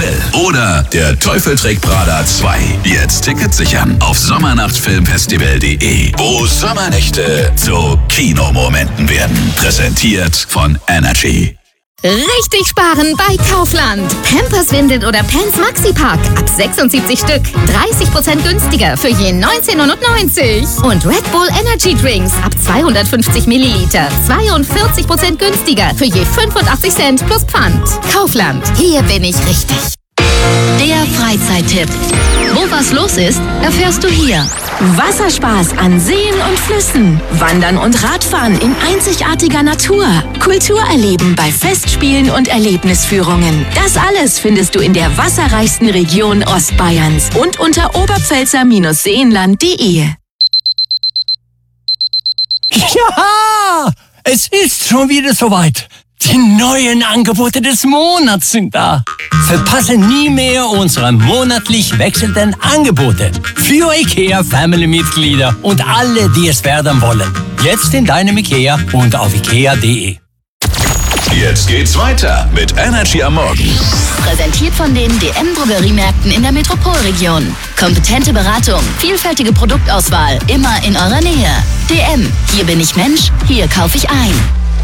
will. Oder Der Teufel trägt Prada 2. Jetzt Tickets sichern auf sommernachtfilmfestival.de, wo Sommernächte zu Kinomomenten werden. Präsentiert von Energy. Richtig sparen bei Kaufland. Pampers-Windeln oder Pants Maxi-Pack ab 76 Stück. 30% günstiger für je 19,99 €. Und Red Bull Energy Drinks ab 250 Milliliter. 42% günstiger für je 85 Cent plus Pfand. Kaufland. Hier bin ich richtig. Der Freizeittipp. Wo was los ist, erfährst du hier. Wasserspaß an Seen und Flüssen. Wandern und Radfahren in einzigartiger Natur. Kultur erleben bei Festspielen und Erlebnisführungen. Das alles findest du in der wasserreichsten Region Ostbayerns und unter oberpfälzer-seenland.de. Ja, es ist schon wieder soweit. Die neuen Angebote des Monats sind da. Verpasse nie mehr unsere monatlich wechselnden Angebote für IKEA-Family-Mitglieder und alle, die es werden wollen. Jetzt in deinem IKEA und auf ikea.de. Jetzt geht's weiter mit Energy am Morgen. Präsentiert von den DM-Drogeriemärkten in der Metropolregion. Kompetente Beratung, vielfältige Produktauswahl, immer in eurer Nähe. DM, hier bin ich Mensch, hier kaufe ich ein.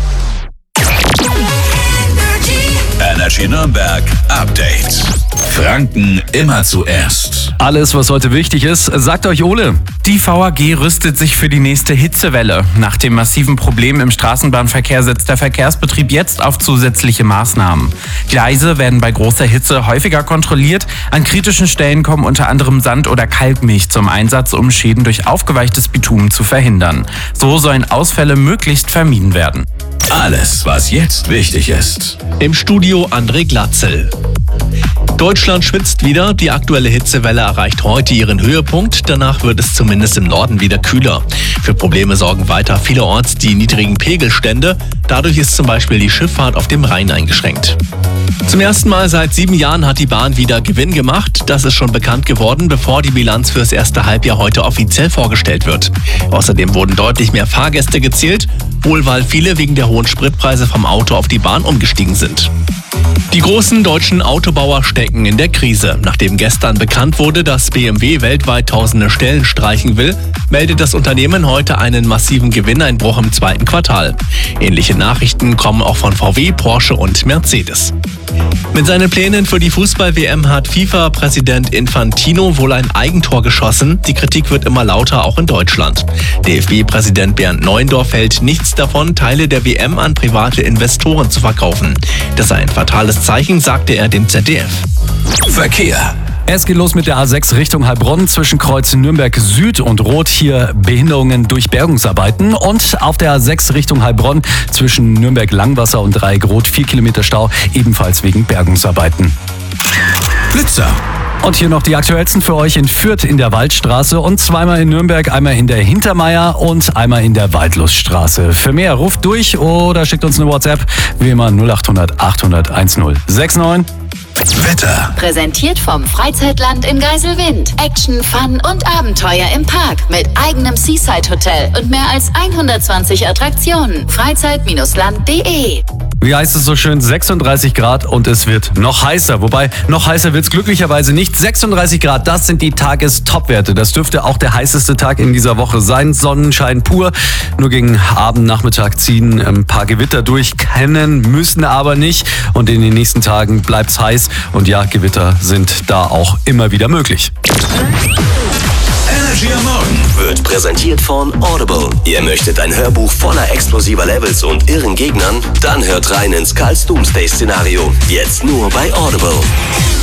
Energy Nürnberg Update. Franken immer zuerst. Alles, was heute wichtig ist, sagt euch Ole. Die VAG rüstet sich für die nächste Hitzewelle. Nach dem massiven Problem im Straßenbahnverkehr setzt der Verkehrsbetrieb jetzt auf zusätzliche Maßnahmen. Gleise werden bei großer Hitze häufiger kontrolliert. An kritischen Stellen kommen unter anderem Sand- oder Kalkmilch zum Einsatz, um Schäden durch aufgeweichtes Bitumen zu verhindern. So sollen Ausfälle möglichst vermieden werden. Alles, was jetzt wichtig ist. Im Studio André Glatzel. Deutschland schwitzt wieder. Die aktuelle Hitzewelle erreicht heute ihren Höhepunkt. Danach wird es zumindest im Norden wieder kühler. Für Probleme sorgen weiter vielerorts die niedrigen Pegelstände. Dadurch ist zum Beispiel die Schifffahrt auf dem Rhein eingeschränkt. Zum ersten Mal seit 7 Jahren hat die Bahn wieder Gewinn gemacht. Das ist schon bekannt geworden, bevor die Bilanz fürs erste Halbjahr heute offiziell vorgestellt wird. Außerdem wurden deutlich mehr Fahrgäste gezählt, wohl weil viele wegen der hohen Spritpreise vom Auto auf die Bahn umgestiegen sind. Die großen deutschen Autobauer stecken in der Krise. Nachdem gestern bekannt wurde, dass BMW weltweit tausende Stellen streichen will, meldet das Unternehmen heute einen massiven Gewinneinbruch im zweiten Quartal. Ähnliche Nachrichten kommen auch von VW, Porsche und Mercedes. Mit seinen Plänen für die Fußball-WM hat FIFA-Präsident Infantino wohl ein Eigentor geschossen. Die Kritik wird immer lauter, auch in Deutschland. DFB-Präsident Bernd Neuendorf hält nichts davon, Teile der WM an private Investoren zu verkaufen. Das sei ein fatales Zeichen, sagte er dem ZDF. Verkehr. Es geht los mit der A6 Richtung Heilbronn zwischen Kreuz Nürnberg Süd und Rot. Hier Behinderungen durch Bergungsarbeiten. Und auf der A6 Richtung Heilbronn zwischen Nürnberg Langwasser und Dreieck-Rot 4 Kilometer Stau, ebenfalls wegen Bergungsarbeiten. Blitzer. Und hier noch die aktuellsten für euch in Fürth in der Waldstraße und zweimal in Nürnberg, einmal in der Hintermeier und einmal in der Waldluststraße. Für mehr ruft durch oder schickt uns eine WhatsApp, wie immer 0800 800 1069. Wetter. Präsentiert vom Freizeitland in Geiselwind. Action, Fun und Abenteuer im Park mit eigenem Seaside-Hotel und mehr als 120 Attraktionen. Freizeit-land.de. Wie heißt es so schön, 36 Grad und es wird noch heißer. Wobei, noch heißer wird es glücklicherweise nicht. 36 Grad, das sind die Tagestopwerte. Das dürfte auch der heißeste Tag in dieser Woche sein. Sonnenschein pur. Nur gegen Abend, Nachmittag ziehen ein paar Gewitter durch. Können, müssen aber nicht. Und in den nächsten Tagen bleibt's heiß. Und ja, Gewitter sind da auch immer wieder möglich. Energy am Morgen wird präsentiert von Audible. Ihr möchtet ein Hörbuch voller explosiver Levels und irren Gegnern? Dann hört rein ins Karls Doomsday-Szenario. Jetzt nur bei Audible.